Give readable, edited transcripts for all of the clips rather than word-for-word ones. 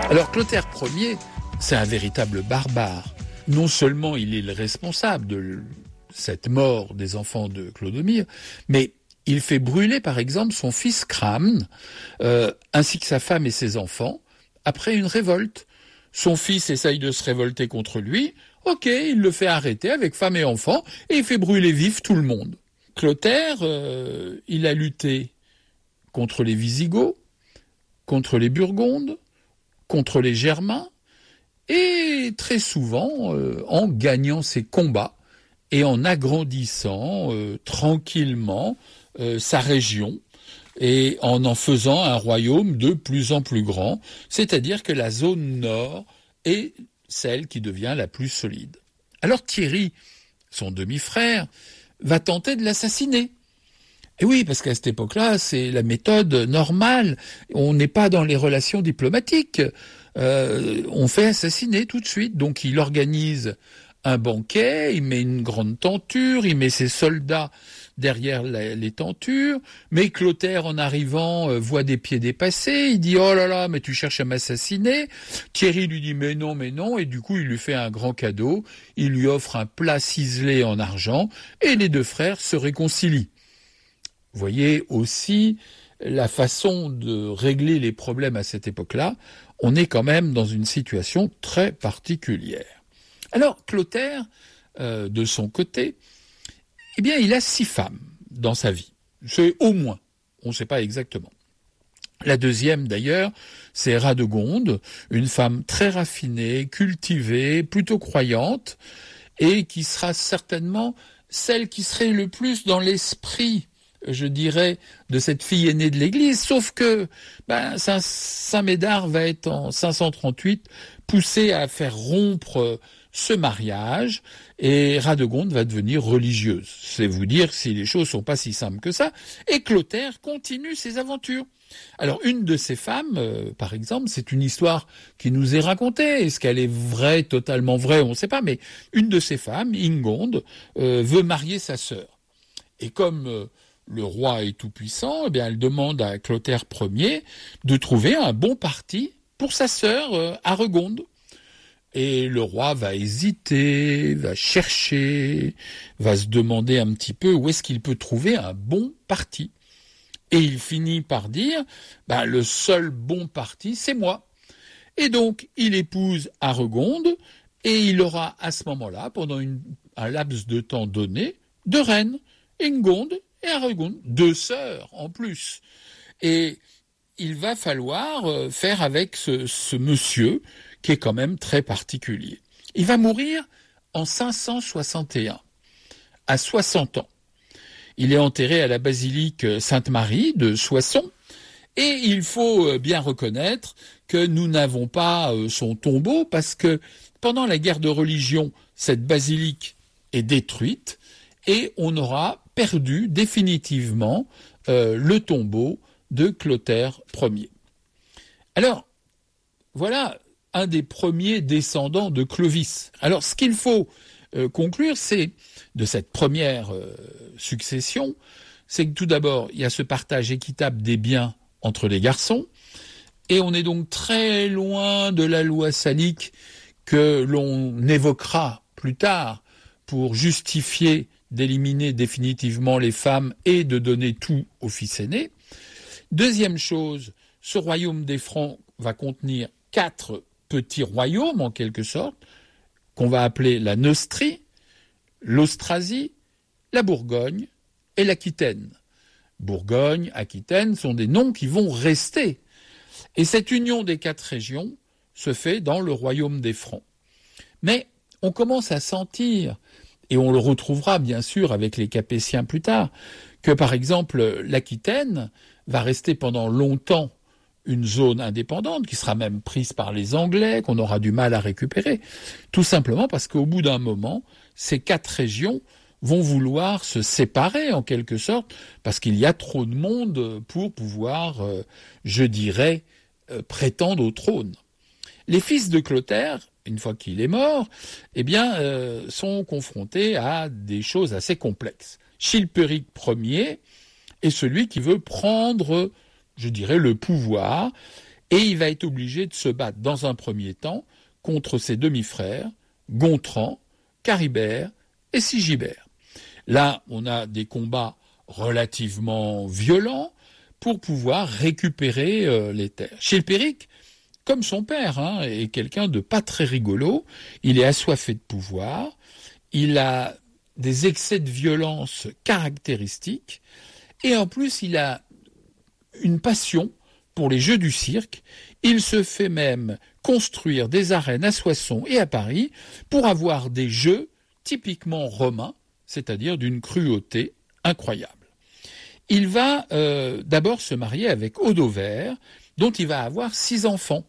Alors Clotaire Ier, c'est un véritable barbare. Non seulement il est le responsable de cette mort des enfants de Clodomir, mais il fait brûler par exemple son fils Cramne, ainsi que sa femme et ses enfants, après une révolte. Son fils essaye de se révolter contre lui, ok, il le fait arrêter avec femme et enfants, et il fait brûler vif tout le monde. Clotaire, il a lutté contre les Visigoths, contre les Burgondes, contre les Germains, et très souvent en gagnant ses combats et en agrandissant tranquillement sa région et en faisant un royaume de plus en plus grand, c'est-à-dire que la zone nord est celle qui devient la plus solide. Alors Thierry, son demi-frère, va tenter de l'assassiner. Et oui, parce qu'à cette époque-là, c'est la méthode normale. On n'est pas dans les relations diplomatiques. On fait assassiner tout de suite. Donc il organise un banquet, il met une grande tenture, il met ses soldats derrière les tentures, mais Clotaire, en arrivant, voit des pieds dépassés, il dit « Oh là là, mais tu cherches à m'assassiner ». Thierry lui dit « mais non », et du coup il lui fait un grand cadeau, il lui offre un plat ciselé en argent, et les deux frères se réconcilient. Vous voyez aussi la façon de régler les problèmes à cette époque-là, on est quand même dans une situation très particulière. Alors Clotaire, de son côté, eh bien il a 6 femmes dans sa vie. C'est au moins, on ne sait pas exactement. La deuxième d'ailleurs, c'est Radegonde, une femme très raffinée, cultivée, plutôt croyante, et qui sera certainement celle qui serait le plus dans l'esprit, je dirais, de cette fille aînée de l'Église, sauf que Saint Médard va être en 538 poussé à faire rompre ce mariage, et Radegonde va devenir religieuse. C'est vous dire si les choses sont pas si simples que ça. Et Clotaire continue ses aventures. Alors une de ces femmes, par exemple, c'est une histoire qui nous est racontée. Est-ce qu'elle est vraie, totalement vraie, on ne sait pas, mais une de ces femmes, Ingonde, veut marier sa sœur. Et comme le roi est tout-puissant, eh bien, elle demande à Clotaire Ier de trouver un bon parti pour sa sœur Aregonde. Et le roi va hésiter, va chercher, va se demander un petit peu où est-ce qu'il peut trouver un bon parti. Et il finit par dire, le seul bon parti, c'est moi. Et donc, il épouse Aregonde, et il aura à ce moment-là, pendant un laps de temps donné, 2 reines, Ingonde et Aregonde, 2 sœurs en plus. Et il va falloir faire avec ce monsieur qui est quand même très particulier. Il va mourir en 561, à 60 ans. Il est enterré à la basilique Sainte-Marie de Soissons, et il faut bien reconnaître que nous n'avons pas son tombeau, parce que pendant la guerre de religion, cette basilique est détruite, et on aura perdu définitivement le tombeau de Clotaire Ier. Alors, voilà un des premiers descendants de Clovis. Alors, ce qu'il faut conclure, c'est, de cette première succession, c'est que tout d'abord, il y a ce partage équitable des biens entre les garçons, et on est donc très loin de la loi salique que l'on évoquera plus tard pour justifier d'éliminer définitivement les femmes et de donner tout au fils aîné. Deuxième chose, ce royaume des Francs va contenir 4 petits royaumes, en quelque sorte, qu'on va appeler la Neustrie, l'Austrasie, la Bourgogne et l'Aquitaine. Bourgogne, Aquitaine sont des noms qui vont rester. Et cette union des 4 régions se fait dans le royaume des Francs. Mais on commence à sentir, et on le retrouvera bien sûr avec les Capétiens plus tard, que par exemple l'Aquitaine va rester pendant longtemps une zone indépendante, qui sera même prise par les Anglais, qu'on aura du mal à récupérer, tout simplement parce qu'au bout d'un moment, ces 4 régions vont vouloir se séparer en quelque sorte, parce qu'il y a trop de monde pour pouvoir, prétendre au trône. Les fils de Clotaire, une fois qu'il est mort, sont confrontés à des choses assez complexes. Chilpéric Ier est celui qui veut prendre, le pouvoir, Et il va être obligé de se battre dans un premier temps contre ses demi-frères, Gontran, Charibert et Sigebert. Là, on a des combats relativement violents pour pouvoir récupérer les terres. Chilpéric, comme son père, est quelqu'un de pas très rigolo. Il est assoiffé de pouvoir. Il a des excès de violence caractéristiques. Et en plus, il a une passion pour les jeux du cirque. Il se fait même construire des arènes à Soissons et à Paris pour avoir des jeux typiquement romains, c'est-à-dire d'une cruauté incroyable. Il va d'abord se marier avec Audover, dont il va avoir 6 enfants.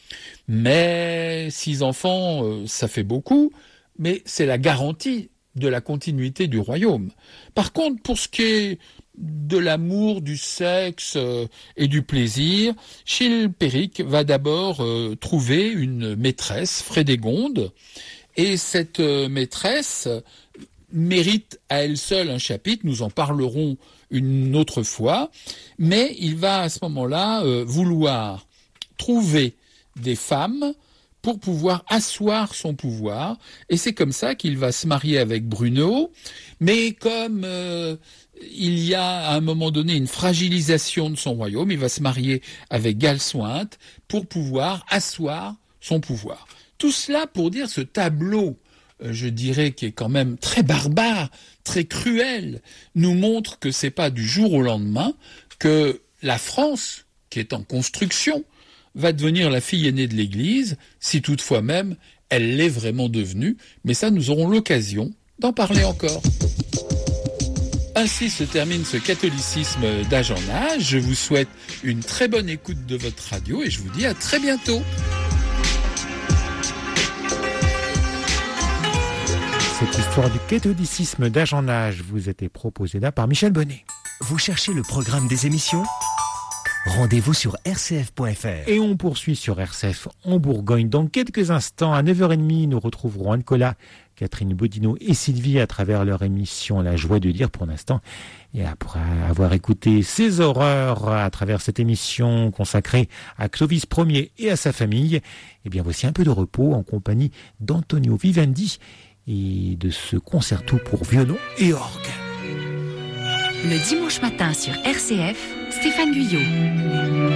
Mais 6 enfants, ça fait beaucoup, mais c'est la garantie de la continuité du royaume. Par contre, pour ce qui est de l'amour, du sexe et du plaisir, Chilpéric va d'abord trouver une maîtresse, Frédégonde, et cette maîtresse mérite à elle seule un chapitre, nous en parlerons une autre fois, mais il va à ce moment-là vouloir trouver des femmes pour pouvoir asseoir son pouvoir, et c'est comme ça qu'il va se marier avec Bruno, mais comme il y a à un moment donné une fragilisation de son royaume, il va se marier avec Galsuinte pour pouvoir asseoir son pouvoir. Tout cela pour dire ce tableau, je dirais, qui est quand même très barbare, très cruel, nous montre que c'est pas du jour au lendemain que la France, qui est en construction, va devenir la fille aînée de l'Église, si toutefois même elle l'est vraiment devenue, mais ça nous aurons l'occasion d'en parler encore. Ainsi se termine ce catholicisme d'âge en âge. Je vous souhaite une très bonne écoute de votre radio et je vous dis à très bientôt. Cette histoire du catholicisme d'âge en âge vous était proposée là par Michel Bonnet. Vous cherchez le programme des émissions ? Rendez-vous sur rcf.fr. Et on poursuit sur RCF en Bourgogne. Dans quelques instants, à 9h30, nous retrouverons Anne-Colas, Catherine Bodino et Sylvie à travers leur émission La Joie de lire pour l'instant. Et après avoir écouté ces horreurs à travers cette émission consacrée à Clovis Ier et à sa famille, eh bien voici un peu de repos en compagnie d'Antonio Vivendi et de ce concerto pour violon et orgue. Le dimanche matin sur RCF, Stéphane Guyot.